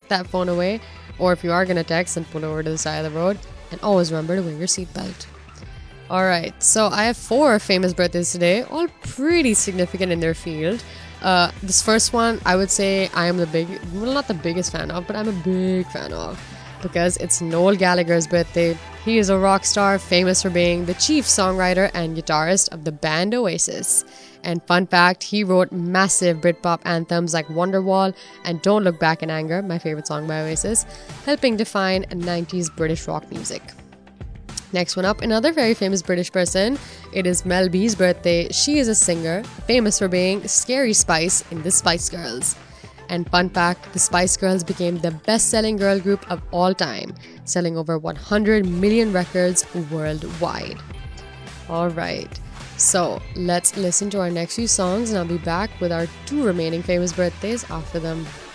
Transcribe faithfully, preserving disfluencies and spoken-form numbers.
that phone away, or if you are gonna text, then pull over to the side of the road, and always remember to wear your seatbelt. Alright, so I have four famous birthdays today, all pretty significant in their field. Uh, this first one, I would say I am the big, well, not the biggest fan of, but I'm a big fan of, because it's Noel Gallagher's birthday. He is a rock star, famous for being the chief songwriter and guitarist of the band Oasis. And fun fact, he wrote massive Britpop anthems like Wonderwall and Don't Look Back in Anger, my favorite song by Oasis, helping define nineties British rock music. Next one up, another very famous British person. It is Mel B's birthday. She is a singer, famous for being Scary Spice in the Spice Girls. And fun fact, the Spice Girls became the best-selling girl group of all time, selling over one hundred million records worldwide. Alright, so let's listen to our next few songs, and I'll be back with our two remaining famous birthdays after them.